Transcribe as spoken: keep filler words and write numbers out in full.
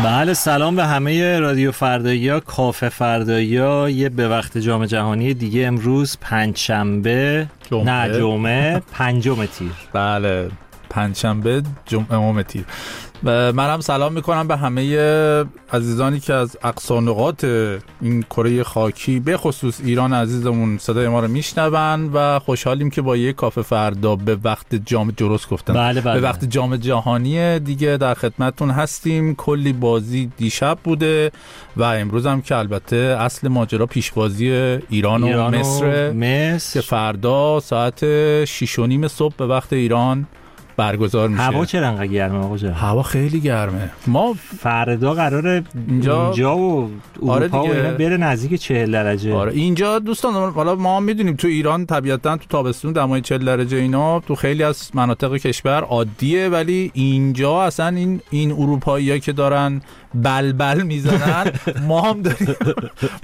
بله، سلام به همه رادیو فردایی‌ها، کافه فردایی‌ها. یه به وقت جام جهانی دیگه امروز پنجشنبه جمعه. نه جمعه پنجم تیر. بله پنجشنبه جمعه تیر. منم سلام میکنم به همه عزیزانی که از اقصا نقاط این کره خاکی به خصوص ایران عزیزمون صدای ما رو میشنون و خوشحالیم که با یک کافه فردا به وقت جام درست گفتم بله بله. به وقت جام جهانی دیگه در خدمتتون هستیم. کلی بازی دیشب بوده و امروز هم که البته اصل ماجرا پیشبازی ایران و ایران مصر, مصر که فردا ساعت شش و نیم صبح به وقت ایران برگزار میشه. هوا چرا انقدر گرمه آقا جان؟ هوا خیلی گرمه. ما فردا قراره اینجا, اینجا و اروپا آره و اینا بره نزدیک چهل درجه. آره اینجا دوستان، حالا ما هم میدونیم تو ایران طبیعتاً تو تابستون دمای چهل درجه اینا تو خیلی از مناطق کشور عادیه، ولی اینجا اصلا این این اروپایی‌ها که دارن بلبل میزنن ما هم داریم